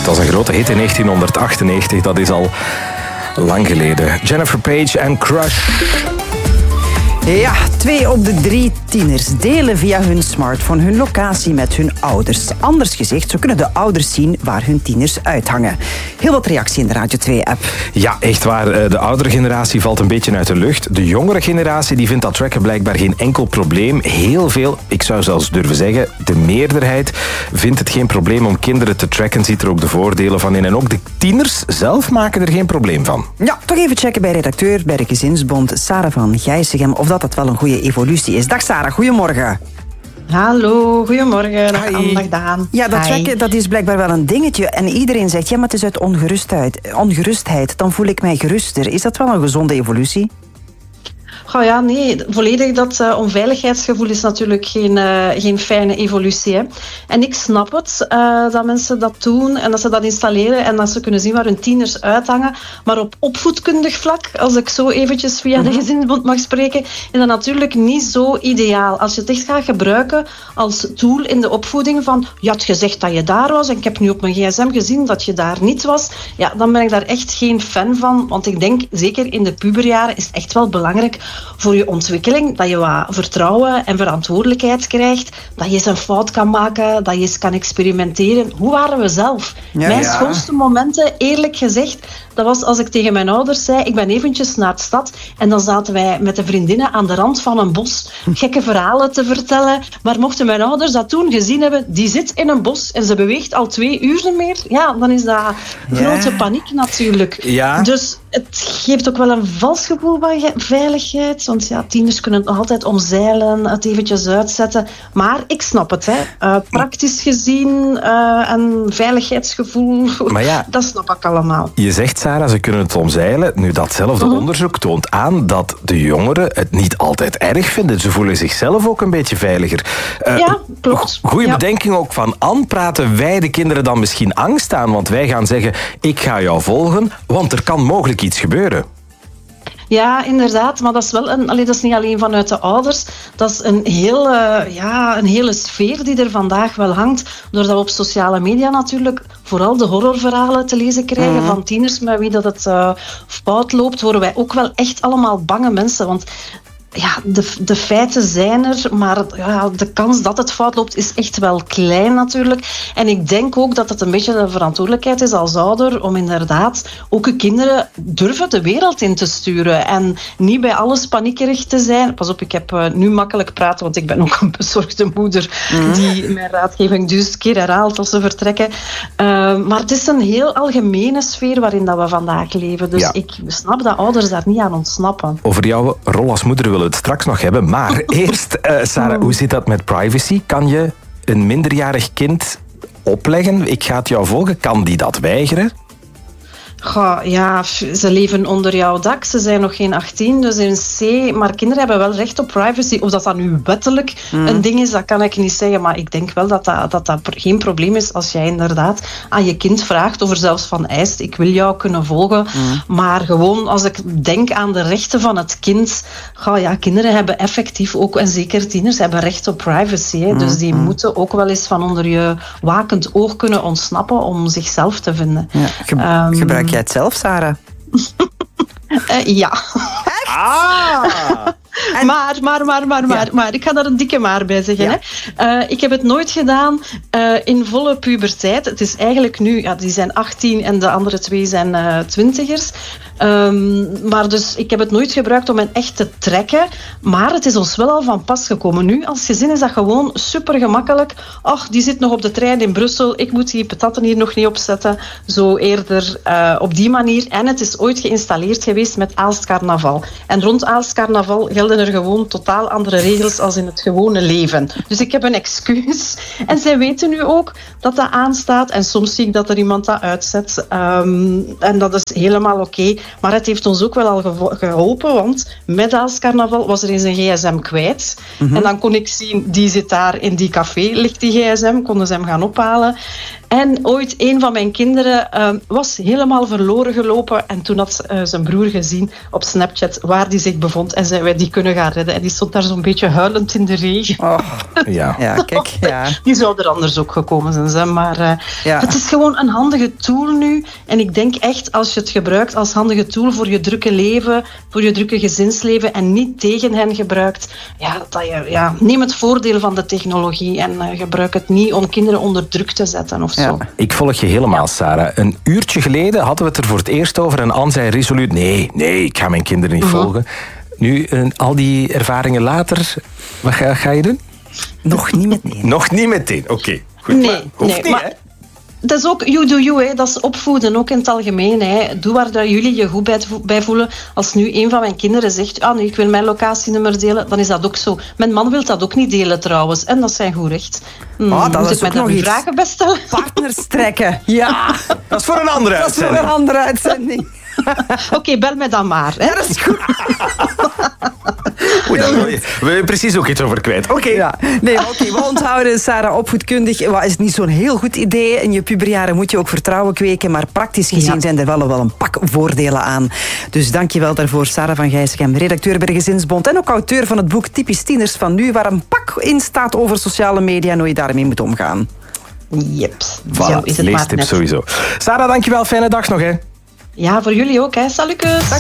was een grote hit in 1998, dat is al lang geleden. Jennifer Page en Crush. Ja, 2 op de 3 tieners delen via hun smartphone hun locatie met hun ouders. Anders gezegd, zo kunnen de ouders zien waar hun tieners uithangen. Heel wat reactie in de Radio 2-app. Ja, echt waar. De oudere generatie valt een beetje uit de lucht. De jongere generatie die vindt dat tracken blijkbaar geen enkel probleem. Heel veel, ik zou zelfs durven zeggen, de meerderheid vindt het geen probleem om kinderen te tracken. Ziet er ook de voordelen van in. En ook de tieners zelf maken er geen probleem van. Ja, toch even checken bij redacteur bij de Gezinsbond, Sarah van Gijsegem, of dat wel een goede evolutie is. Dag Sarah, goedemorgen. Hallo, goedemorgen. Dag Anne, dag Daan. Ja, dat tracken, dat is blijkbaar wel een dingetje. En iedereen zegt, ja, maar het is uit ongerustheid. Dan voel ik mij geruster. Is dat wel een gezonde evolutie? Oh ja, nee, volledig dat onveiligheidsgevoel is natuurlijk geen fijne evolutie. Hè. En ik snap het, dat mensen dat doen en dat ze dat installeren en dat ze kunnen zien waar hun tieners uithangen. Maar op opvoedkundig vlak, als ik zo eventjes via de Gezinsbond mag spreken, is dat natuurlijk niet zo ideaal. Als je het echt gaat gebruiken als tool in de opvoeding van, je had gezegd dat je daar was en ik heb nu op mijn gsm gezien dat je daar niet was, ja, dan ben ik daar echt geen fan van. Want ik denk, zeker in de puberjaren is het echt wel belangrijk voor je ontwikkeling, dat je wat vertrouwen en verantwoordelijkheid krijgt, dat je eens een fout kan maken, dat je eens kan experimenteren. Hoe waren we zelf? Mijn schoonste momenten, eerlijk gezegd, dat was als ik tegen mijn ouders zei, ik ben eventjes naar de stad en dan zaten wij met de vriendinnen aan de rand van een bos gekke verhalen te vertellen. Maar mochten mijn ouders dat toen gezien hebben, die zit in een bos en ze beweegt al 2 uur meer, ja, dan is dat grote paniek natuurlijk. Ja. Dus het geeft ook wel een vals gevoel van veiligheid, want ja, tieners kunnen het nog altijd omzeilen, het eventjes uitzetten. Maar ik snap het, hè. Praktisch gezien en veiligheidsgevoel, maar ja, dat snap ik allemaal. Je zegt, Sarah, ze kunnen het omzeilen. Nu, datzelfde onderzoek toont aan dat de jongeren het niet altijd erg vinden. Ze voelen zichzelf ook een beetje veiliger. Ja, klopt. Goeie bedenking ook van Anne. Praten wij de kinderen dan misschien angst aan? Want wij gaan zeggen, ik ga jou volgen, want er kan mogelijk iets gebeuren. Ja, inderdaad. Maar dat is wel dat is niet alleen vanuit de ouders. Dat is een hele sfeer die er vandaag wel hangt. Doordat we op sociale media natuurlijk vooral de horrorverhalen te lezen krijgen van tieners met wie dat het fout loopt, worden wij ook wel echt allemaal bange mensen. Want ja, de feiten zijn er, maar ja, de kans dat het fout loopt is echt wel klein natuurlijk. En ik denk ook dat het een beetje de verantwoordelijkheid is als ouder om inderdaad ook je kinderen durven de wereld in te sturen en niet bij alles paniekerig te zijn. Pas op, ik heb nu makkelijk praten, want ik ben ook een bezorgde moeder die mijn raadgeving 1000 keer herhaalt als ze vertrekken. Maar het is een heel algemene sfeer waarin dat we vandaag leven. Dus ik snap dat ouders daar niet aan ontsnappen. Over jouw rol als moeder willen we het straks nog hebben. Maar eerst, Sarah, hoe zit dat met privacy? Kan je een minderjarig kind opleggen? Ik ga het jou volgen. Kan die dat weigeren? Goh, ja, ze leven onder jouw dak. Ze zijn nog geen 18, dus in C. Maar kinderen hebben wel recht op privacy. Of dat nu wettelijk een ding is, dat kan ik niet zeggen. Maar ik denk wel dat geen probleem is als jij inderdaad aan je kind vraagt of er zelfs van eist, ik wil jou kunnen volgen. Maar gewoon als ik denk aan de rechten van het kind, kinderen hebben effectief ook, en zeker tieners, hebben recht op privacy. Hè. Dus die moeten ook wel eens van onder je wakend oog kunnen ontsnappen om zichzelf te vinden. Ja, gebruik jij het zelf, Sarah? Ja. Echt? Maar, ik ga daar een dikke maar bij zeggen. Ja. Hè. Ik heb het nooit gedaan in volle puberteit. Het is eigenlijk nu, die zijn 18 en de andere 2 zijn 20ers. Maar dus ik heb het nooit gebruikt om hen echt te trekken. Maar het is ons wel al van pas gekomen. Nu, als gezin is dat gewoon super gemakkelijk. Ach, die zit nog op de trein in Brussel. Ik moet die patatten hier nog niet opzetten. Zo eerder op die manier. En het is ooit geïnstalleerd geweest met Aalst Carnaval. En rond Aalst Carnaval gelden er gewoon totaal andere regels als in het gewone leven. Dus ik heb een excuus. En zij weten nu ook dat dat aanstaat. En soms zie ik dat er iemand dat uitzet. En dat is helemaal oké. Maar het heeft ons ook wel al geholpen, want met Aalst Carnaval was er eens een gsm kwijt. En dan kon ik zien, die zit daar in die café, ligt die gsm, konden ze hem gaan ophalen. En ooit een van mijn kinderen was helemaal verloren gelopen. En toen had zijn broer gezien op Snapchat waar die zich bevond. En zei, wij die kunnen gaan redden. En die stond daar zo'n beetje huilend in de regen. Oh, ja, kijk. Ja. Die zou er anders ook gekomen zijn. Maar het is gewoon een handige tool nu. En ik denk echt, als je het gebruikt als handige tool voor je drukke leven, voor je drukke gezinsleven en niet tegen hen gebruikt, neem het voordeel van de technologie en gebruik het niet om kinderen onder druk te zetten of zo. Ik volg je helemaal, Sarah. Een uurtje geleden hadden we het er voor het eerst over en Anne zei resoluut, nee, ik ga mijn kinderen niet volgen. Nu, al die ervaringen later, wat ga je doen? Nog niet meteen. Nog niet meteen, oké. Goed, maar dat is ook you do you, hè. Dat is opvoeden, ook in het algemeen. Hè. Doe waar jullie je goed bij voelen. Als nu een van mijn kinderen zegt, nee, ik wil mijn locatienummer delen, dan is dat ook zo. Mijn man wil dat ook niet delen trouwens. En dat is zijn goed recht. Dat moet is ik mij nog dan iets. vragen bestellen? Partners trekken. Ja. Dat is voor een andere uitzending. Dat is voor een andere uitzending. Oké, bel mij dan maar. Hè. Ja, dat is goed. Oei, daar wil je precies ook iets over kwijt. Oké. Ja. Nee, we onthouden, Sarah, opvoedkundig. Is het niet zo'n heel goed idee. In je puberjaren moet je ook vertrouwen kweken, maar praktisch gezien zijn er wel een pak voordelen aan. Dus dankjewel daarvoor, Sarah van Gijsegem, redacteur bij de Gezinsbond en ook auteur van het boek Typisch Tieners van Nu, waar een pak in staat over sociale media en hoe je daarmee moet omgaan. Yep. Voilà, leestip sowieso. Sarah, dankjewel. Fijne dag nog, hè. Ja, voor jullie ook, hè. Salutjes.